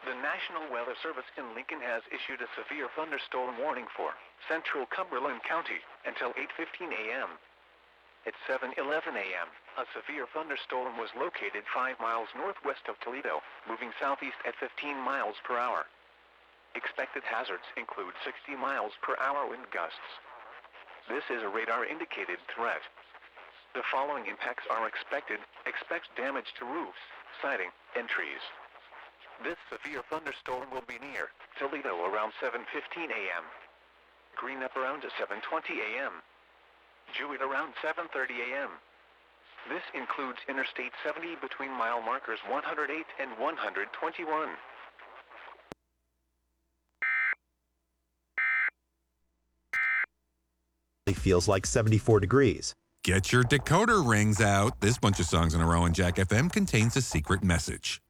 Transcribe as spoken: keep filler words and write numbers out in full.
The National Weather Service in Lincoln has issued a severe thunderstorm warning for central Cumberland County until eight fifteen a.m. At seven eleven a.m., a severe thunderstorm was located five miles northwest of Toledo, moving southeast at fifteen miles per hour. Expected hazards include sixty miles per hour wind gusts. This is a radar-indicated threat. The following impacts are expected. Expect damage to roofs, siding, and trees. This severe thunderstorm will be near Toledo around seven fifteen a.m. Greenup around seven twenty a.m. Jewett around seven thirty a.m. This includes Interstate seventy between mile markers one hundred eight and one hundred twenty-one. It feels like seventy-four degrees. Get your decoder rings out. This bunch of songs in a row on Jack F M contains a secret message.